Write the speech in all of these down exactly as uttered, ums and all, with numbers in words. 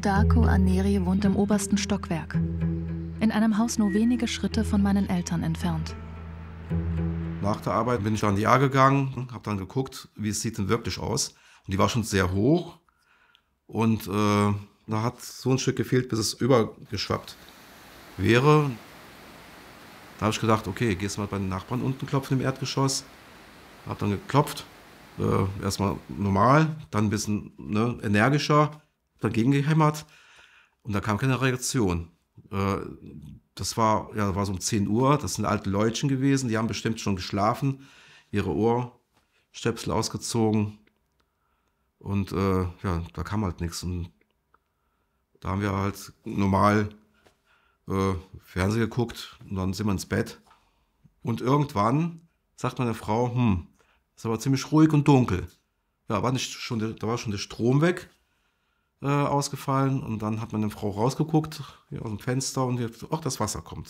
Darko Aneri wohnt im obersten Stockwerk. In einem Haus nur wenige Schritte von meinen Eltern entfernt. Nach der Arbeit bin ich dann in die A gegangen, habe dann geguckt, wie es sieht denn wirklich aus. Und die war schon sehr hoch. Und äh, da hat so ein Stück gefehlt, bis es übergeschwappt wäre. Da habe ich gedacht, okay, gehst mal bei den Nachbarn unten klopfen im Erdgeschoss. Habe dann geklopft. Äh, erstmal normal, dann ein bisschen ne, energischer, dagegen gehämmert. Und da kam keine Reaktion. Äh, das war, ja, war so um zehn Uhr, das sind alte Leutchen gewesen, die haben bestimmt schon geschlafen, ihre Ohrstöpsel ausgezogen. Und äh, ja, da kam halt nichts. Und da haben wir halt normal äh, Fernsehen geguckt und dann sind wir ins Bett. Und irgendwann sagt meine Frau, hm, ist aber ziemlich ruhig und dunkel. Ja, war nicht schon der, da war schon der Strom weg, äh, ausgefallen. Und dann hat meine Frau rausgeguckt hier aus dem Fenster und die hat gesagt, ach, das Wasser kommt.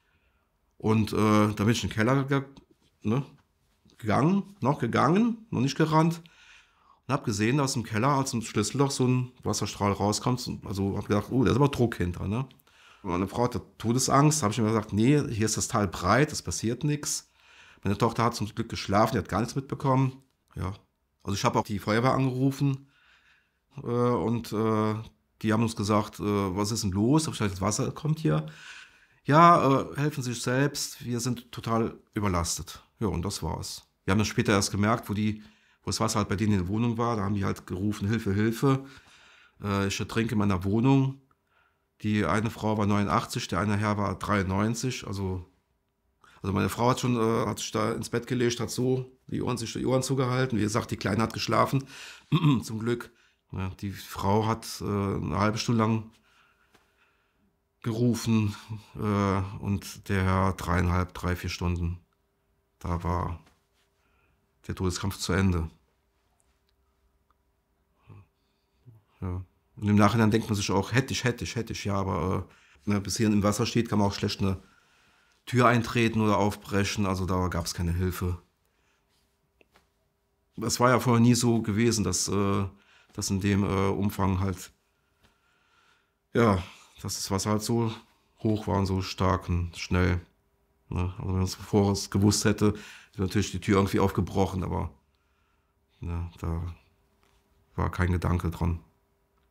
Und äh, da bin ich in den Keller ge ne, gegangen, noch gegangen, noch nicht gerannt. Und habe gesehen, dass im Keller als im Schlüsselloch so ein Wasserstrahl rauskommt. Also habe gedacht, oh, da ist aber Druck hinter. Ne? Und meine Frau hatte Todesangst. Da habe ich mir gesagt, nee, hier ist das Tal breit, es passiert nichts. Meine Tochter hat zum Glück geschlafen, die hat gar nichts mitbekommen. Ja, also ich habe auch die Feuerwehr angerufen äh, und äh, die haben uns gesagt, äh, was ist denn los? Hab ich gesagt, das Wasser kommt hier. Ja, äh, helfen Sie sich selbst, wir sind total überlastet. Ja, und das war's. Wir haben das später erst gemerkt, wo die wo das Wasser halt bei denen in der Wohnung war, da haben die halt gerufen, Hilfe, Hilfe. Äh, ich ertrinke in meiner Wohnung. Die eine Frau war neunundachtzig, der eine Herr war dreiundneunzig. Also, also meine Frau hat schon, äh, hat sich da ins Bett gelegt, hat so die Ohren, sich die Ohren zugehalten. Wie gesagt, die Kleine hat geschlafen, zum Glück. Ja, die Frau hat äh, eine halbe Stunde lang gerufen äh, und der Herr dreieinhalb, drei, vier Stunden. Da war der Todeskampf zu Ende. Ja. Und im Nachhinein denkt man sich auch, hätte ich, hätte ich, hätte ich, ja, aber äh, ne, bis hier im Wasser steht, kann man auch schlecht eine Tür eintreten oder aufbrechen, also da gab es keine Hilfe. Es war ja vorher nie so gewesen, dass äh, das in dem äh, Umfang halt, ja, dass das Wasser halt so hoch war und so stark und schnell. Ne? Also wenn man es bevor es gewusst hätte, wäre natürlich die Tür irgendwie aufgebrochen, aber ne, da war kein Gedanke dran.